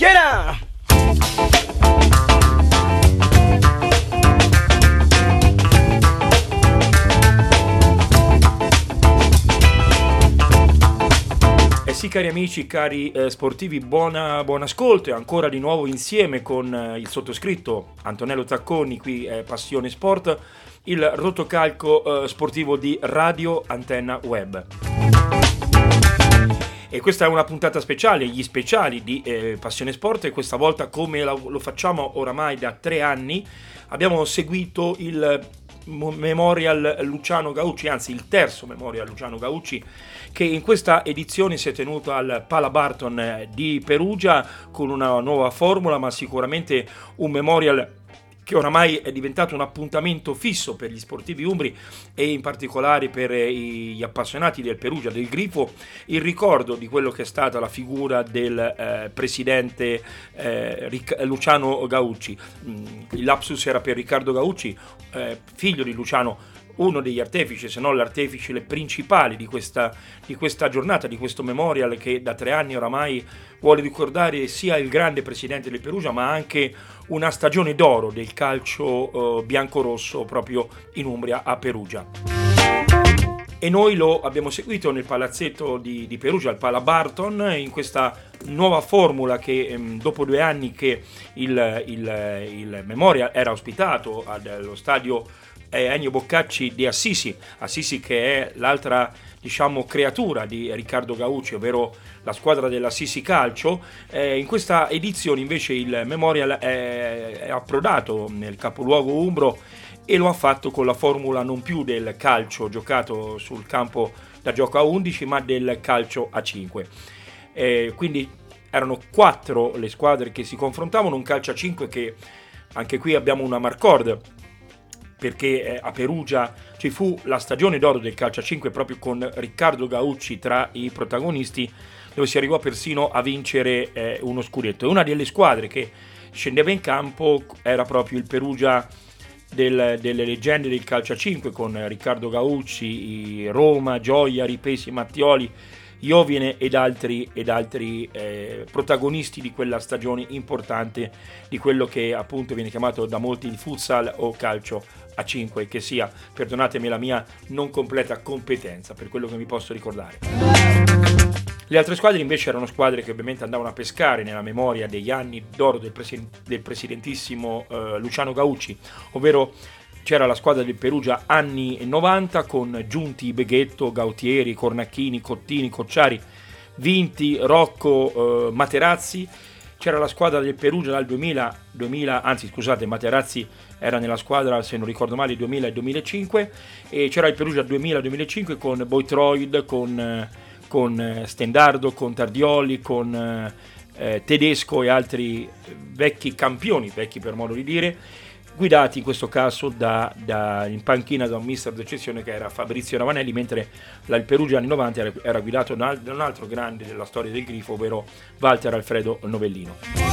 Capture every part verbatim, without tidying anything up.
Cena! Eh sì, cari amici, cari eh, sportivi, buona, buon ascolto e ancora di nuovo insieme con eh, il sottoscritto Antonello Zacconi, qui è Passione Sport, il rotocalco eh, sportivo di Radio Antenna Web. E questa è una puntata speciale, gli speciali di eh, Passione Sport, e questa volta, come lo, lo facciamo oramai da tre anni, abbiamo seguito il Memorial Luciano Gaucci, anzi il terzo Memorial Luciano Gaucci, che in questa edizione si è tenuto al Pala Barton di Perugia con una nuova formula, ma sicuramente un Memorial che oramai è diventato un appuntamento fisso per gli sportivi umbri e in particolare per gli appassionati del Perugia, del Grifo, il ricordo di quello che è stata la figura del eh, presidente eh, Ric- Luciano Gaucci. Il lapsus era per Riccardo Gaucci, eh, figlio di Luciano, uno degli artefici, se non l'artefice principale di questa, di questa giornata, di questo memorial che da tre anni oramai vuole ricordare sia il grande presidente del Perugia, ma anche una stagione d'oro del calcio eh, bianco-rosso proprio in Umbria, a Perugia. E noi lo abbiamo seguito nel palazzetto di, di Perugia, al Pala Barton, in questa nuova formula che ehm, dopo due anni che il, il, il Memorial era ospitato allo stadio Ennio Boccacci di Assisi, Assisi che è l'altra, diciamo, creatura di Riccardo Gaucci, ovvero la squadra dell'Assisi Calcio. Eh, in questa edizione invece il Memorial è, è approdato nel capoluogo umbro e lo ha fatto con la formula non più del calcio giocato sul campo da gioco a undici, ma del calcio a cinque. Eh, quindi erano quattro le squadre che si confrontavano, un calcio a cinque che anche qui abbiamo una marcord, perché a Perugia ci fu la stagione d'oro del calcio a cinque proprio con Riccardo Gaucci tra i protagonisti, dove si arrivò persino a vincere eh, uno scudetto. E una delle squadre che scendeva in campo era proprio il Perugia del, delle leggende del calcio a cinque, con Riccardo Gaucci, Roma, Gioia, Ripesi, Mattioli, Iovine ed altri, ed altri eh, protagonisti di quella stagione importante, di quello che appunto viene chiamato da molti il futsal o calcio a cinque, che sia, perdonatemi la mia non completa competenza, per quello che mi posso ricordare. Le altre squadre invece erano squadre che ovviamente andavano a pescare nella memoria degli anni d'oro del, presi- del presidentissimo eh, Luciano Gaucci, ovvero c'era la squadra del Perugia anni novanta con Giunti, Beghetto, Gautieri, Cornacchini, Cottini, Cocciari, Vinti, Rocco, eh, Materazzi. C'era la squadra del Perugia dal duemila, duemila, anzi scusate, Materazzi era nella squadra, se non ricordo male, duemila e duemilacinque, e c'era il Perugia duemila duemilacinque con Boitroid, con, con Stendardo, con Tardioli, con eh, Tedesco e altri vecchi campioni, vecchi per modo di dire, guidati in questo caso da, da, in panchina da un mister d'eccezione che era Fabrizio Ravanelli, mentre la, il Perugia anni novanta era, era guidato da un altro grande della storia del Grifo, ovvero Walter Alfredo Novellino.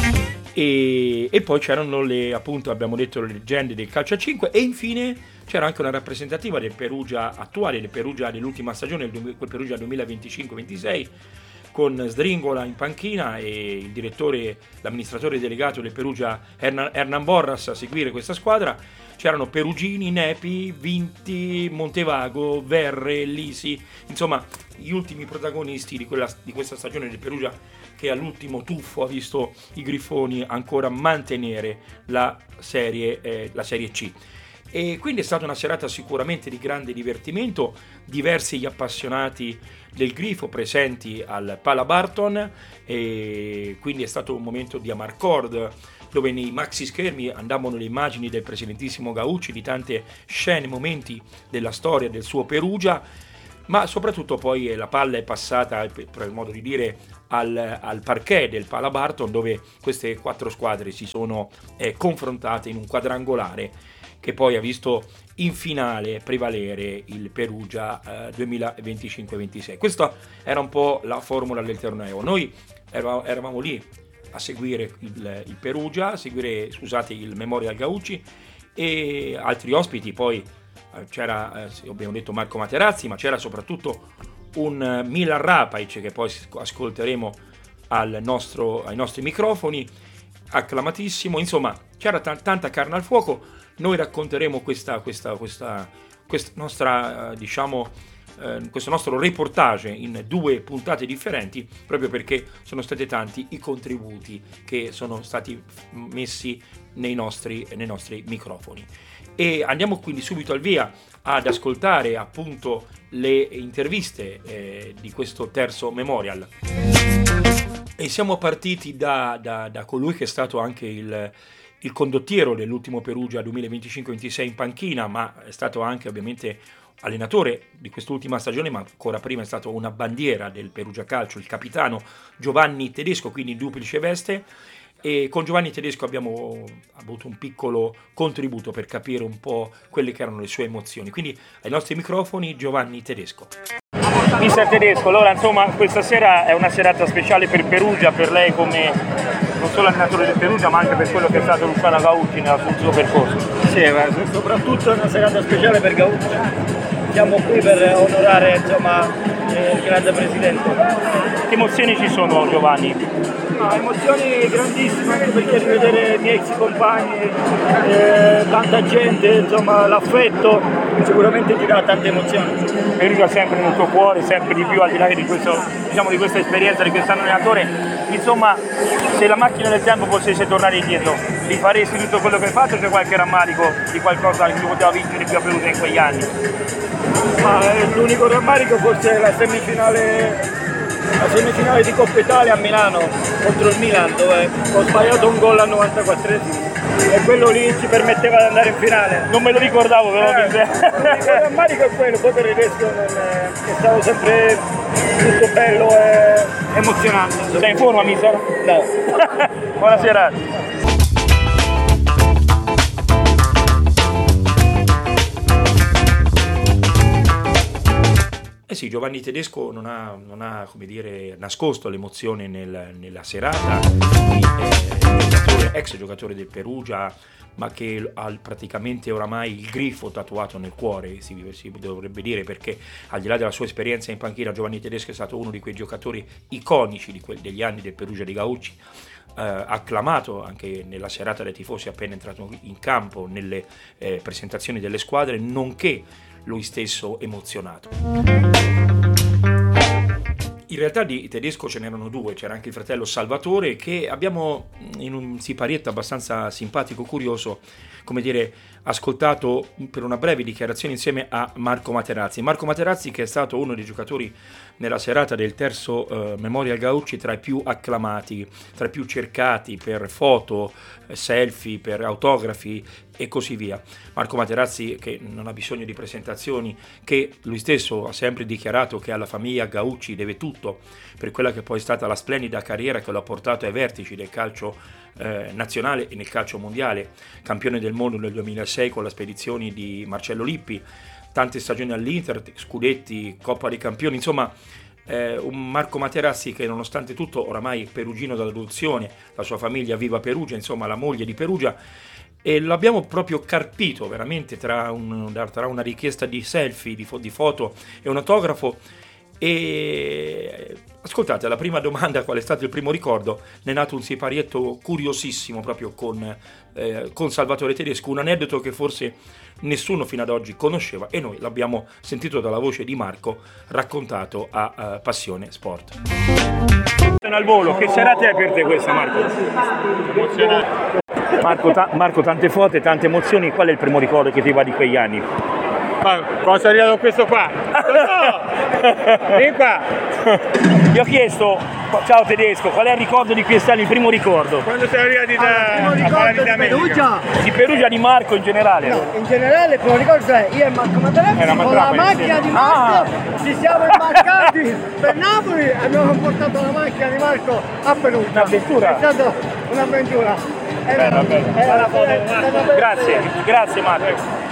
E, e poi c'erano le, appunto abbiamo detto, le leggende del calcio a cinque, e infine c'era anche una rappresentativa del Perugia attuale, del Perugia dell'ultima stagione, quel Perugia duemilaventicinque ventisei, con Sdringola in panchina e il direttore, l'amministratore delegato del Perugia Hernan, Hernan Borras a seguire questa squadra. C'erano Perugini, Nepi, Vinti, Montevago, Verre, Lisi, insomma gli ultimi protagonisti di, quella, di questa stagione del Perugia, che all'ultimo tuffo ha visto i Grifoni ancora mantenere la serie, eh, la serie C. E quindi è stata una serata sicuramente di grande divertimento, diversi gli appassionati del Grifo presenti al Pala Barton, e quindi è stato un momento di amarcord dove nei maxi schermi andavano le immagini del presidentissimo Gaucci, di tante scene, momenti della storia del suo Perugia, ma soprattutto poi la palla è passata, per modo di dire, al, al parquet del Pala Barton, dove queste quattro squadre si sono eh, confrontate in un quadrangolare che poi ha visto in finale prevalere il Perugia eh, duemilaventicinque ventisei. Questa era un po' la formula del torneo. Noi eravamo, eravamo lì a seguire il, il Perugia, a seguire, scusate, il Memorial Gaucci, e altri ospiti. Poi eh, c'era, eh, abbiamo detto, Marco Materazzi, ma c'era soprattutto un Milan Rapaic, che poi ascolteremo al nostro, ai nostri microfoni, acclamatissimo, insomma c'era t- tanta carne al fuoco. Noi racconteremo questa, questa, questa, questa nostra, eh, diciamo, eh, questo nostro reportage in due puntate differenti, proprio perché sono stati tanti i contributi che sono stati messi nei nostri, nei nostri microfoni. E andiamo quindi subito al via ad ascoltare appunto le interviste eh, di questo terzo Memorial. E siamo partiti da, da, da colui che è stato anche il, il condottiero dell'ultimo Perugia duemilaventicinque ventisei in panchina, ma è stato anche ovviamente allenatore di quest'ultima stagione, ma ancora prima è stato una bandiera del Perugia Calcio, il capitano Giovanni Tedesco, quindi in duplice veste. E con Giovanni Tedesco abbiamo avuto un piccolo contributo per capire un po' quelle che erano le sue emozioni. Quindi ai nostri microfoni Giovanni Tedesco. Mister Tedesco, allora insomma questa sera è una serata speciale per Perugia, per lei come non solo allenatore del Perugia ma anche per quello che è stato Luciano Gaucci nel suo percorso. Sì, ma soprattutto è una serata speciale per Gaucci. Siamo qui per onorare insomma, il grande presidente. Che emozioni ci sono, Giovanni? No, emozioni grandissime anche perché rivedere i miei ex compagni, eh, tanta gente, insomma l'affetto sicuramente ti dà tante emozioni. Perugia sempre nel tuo cuore, sempre di più al di là di, questo, diciamo, di questa esperienza, di quest'anno allenatore. Insomma, se la macchina del tempo potesse tornare indietro, rifaresti tutto quello che hai fatto o c'è qualche rammarico di qualcosa che poteva vincere più a Perugia in quegli anni? Ma l'unico rammarico forse è la semifinale, la semifinale di Coppa Italia a Milano contro il Milan, dove ho sbagliato un gol al novantaquattresimo e quello lì ci permetteva di andare in finale. Non me lo ricordavo però. Eh, l'unico rammarico è quello, poi per il resto non è, è stato sempre tutto bello e emozionante. Sei in forma, mister? No. Buonasera. Eh sì, Giovanni Tedesco non ha, non ha come dire, nascosto l'emozione nel, nella serata, di, eh, giocatore, ex giocatore del Perugia, ma che ha praticamente oramai il grifo tatuato nel cuore, si, si dovrebbe dire, perché al di là della sua esperienza in panchina, Giovanni Tedesco è stato uno di quei giocatori iconici di quel, degli anni del Perugia di Gaucci, eh, acclamato anche nella serata dai tifosi appena entrato in campo, nelle eh, presentazioni delle squadre, nonché lui stesso emozionato. In realtà di Tedesco ce n'erano due, c'era anche il fratello Salvatore che abbiamo in un siparietto abbastanza simpatico, curioso, come dire, ascoltato per una breve dichiarazione insieme a Marco Materazzi. Marco Materazzi che è stato uno dei giocatori nella serata del terzo eh, Memorial Gaucci tra i più acclamati, tra i più cercati per foto, eh, selfie, per autografi e così via. Marco Materazzi che non ha bisogno di presentazioni, che lui stesso ha sempre dichiarato che alla famiglia Gaucci deve tutto per quella che poi è stata la splendida carriera che lo ha portato ai vertici del calcio eh, nazionale e nel calcio mondiale, campione del mondo nel duemilasei con le spedizioni di Marcello Lippi, tante stagioni all'Inter, scudetti, Coppa dei Campioni, insomma eh, un Marco Materazzi che nonostante tutto oramai perugino dall'adozione, la sua famiglia vive a Perugia, insomma la moglie di Perugia, e l'abbiamo proprio carpito veramente tra, un, tra una richiesta di selfie, di, fo- di foto e un autografo. E ascoltate, la prima domanda, qual è stato il primo ricordo, ne è nato un siparietto curiosissimo proprio con, eh, con Salvatore Tedesco, un aneddoto che forse nessuno fino ad oggi conosceva e noi l'abbiamo sentito dalla voce di Marco raccontato a uh, Passione Sport. Al volo, che serata è per te questa, Marco? Emozionante. Marco, ta- Marco, tante foto, tante emozioni, qual è il primo ricordo che ti va di quegli anni? Ma cosa è arrivato questo qua? No! Vieni qua! Gli ho chiesto, ciao Tedesco, qual è il ricordo di quest'anno, il primo ricordo? Quando siamo arrivati da, Ah, il primo a ricordo di Perugia? Di Perugia, di Marco in generale? No, in generale il primo ricordo è io e Marco Materazzi Era con la Matrapani, macchina sì. di Marco ci siamo imbarcati per Napoli e abbiamo portato la macchina di Marco a Perugia. Un'avventura. È stata un'avventura. Era, Bella, bella. era, era, era, era, Grazie, grazie Marco.